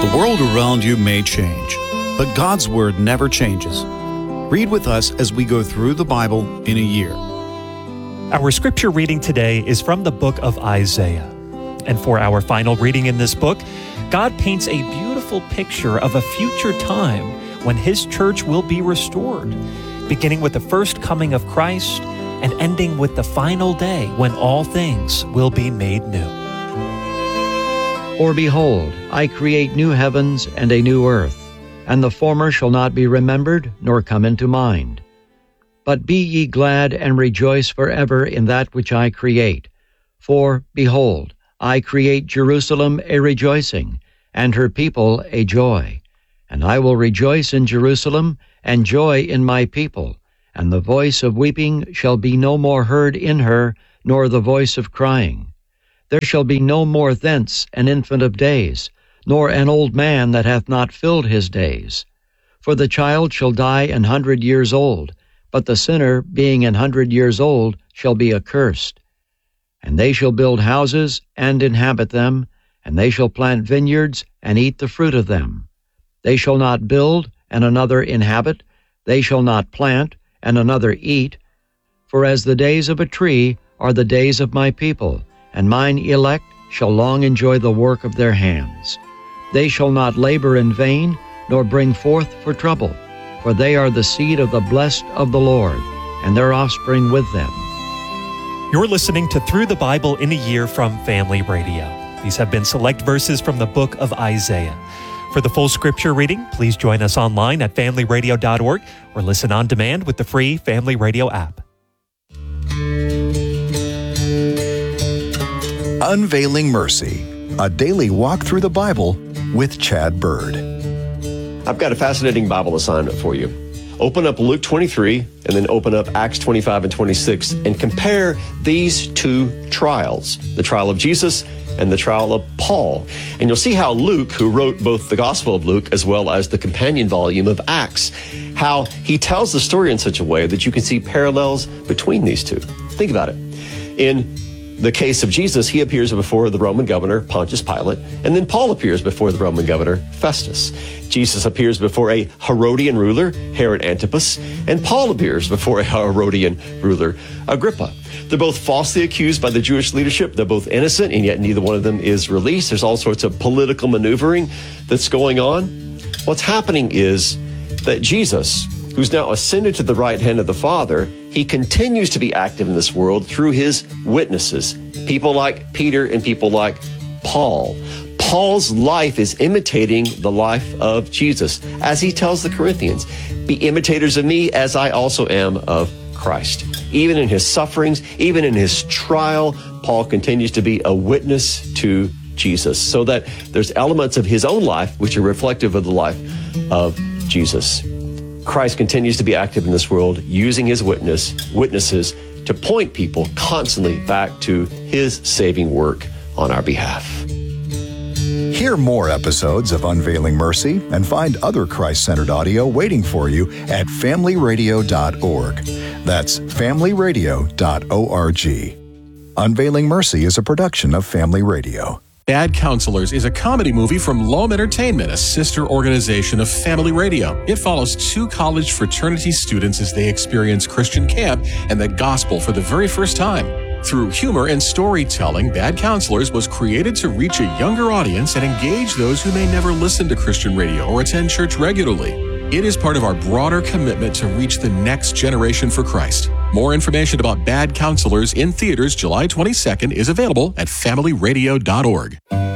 The world around you may change, but God's Word never changes. Read with us as we go through the Bible in a year. Our scripture reading today is from the book of Isaiah. And for our final reading in this book, God paints a beautiful picture of a future time when His church will be restored, beginning with the first coming of Christ and ending with the final day when all things will be made new. For behold, I create new heavens and a new earth, and the former shall not be remembered, nor come into mind. But be ye glad and rejoice forever in that which I create. For, behold, I create Jerusalem a rejoicing, and her people a joy. And I will rejoice in Jerusalem, and joy in my people. And the voice of weeping shall be no more heard in her, nor the voice of crying. There shall be no more thence an infant of days, nor an old man that hath not filled his days. For the child shall die 100 years old, but the sinner, being 100 years old, shall be accursed. And they shall build houses, and inhabit them, and they shall plant vineyards, and eat the fruit of them. They shall not build, and another inhabit, they shall not plant, and another eat. For as the days of a tree are the days of my people, and mine elect shall long enjoy the work of their hands. They shall not labor in vain, nor bring forth for trouble, for they are the seed of the blessed of the Lord, and their offspring with them. You're listening to Through the Bible in a Year from Family Radio. These have been select verses from the book of Isaiah. For the full scripture reading, please join us online at familyradio.org or listen on demand with the free Family Radio app. Unveiling Mercy, a daily walk through the Bible with Chad Bird. I've got a fascinating Bible assignment for you. Open up Luke 23 and then open up Acts 25 and 26 and compare these two trials, the trial of Jesus and the trial of Paul. And you'll see how Luke, who wrote both the Gospel of Luke as well as the companion volume of Acts, how he tells the story in such a way that you can see parallels between these two. Think about it. In the case of Jesus, he appears before the Roman governor, Pontius Pilate, and then Paul appears before the Roman governor, Festus. Jesus appears before a Herodian ruler, Herod Antipas, and Paul appears before a Herodian ruler, Agrippa. They're both falsely accused by the Jewish leadership. They're both innocent, and yet neither one of them is released. There's all sorts of political maneuvering that's going on. What's happening is that Jesus, who's now ascended to the right hand of the Father, he continues to be active in this world through his witnesses, people like Peter and people like Paul. Paul's life is imitating the life of Jesus. As he tells the Corinthians, be imitators of me as I also am of Christ. Even in his sufferings, even in his trial, Paul continues to be a witness to Jesus, so that there's elements of his own life which are reflective of the life of Jesus. Christ continues to be active in this world, using his witnesses to point people constantly back to his saving work on our behalf. Hear more episodes of Unveiling Mercy and find other Christ-centered audio waiting for you at familyradio.org. That's familyradio.org. Unveiling Mercy is a production of Family Radio. Bad Counselors is a comedy movie from Loam Entertainment, a sister organization of Family Radio. It follows two college fraternity students as they experience Christian camp and the gospel for the very first time. Through humor and storytelling, Bad Counselors was created to reach a younger audience and engage those who may never listen to Christian radio or attend church regularly. It is part of our broader commitment to reach the next generation for Christ. More information about Bad Counselors in theaters July 22nd is available at familyradio.org.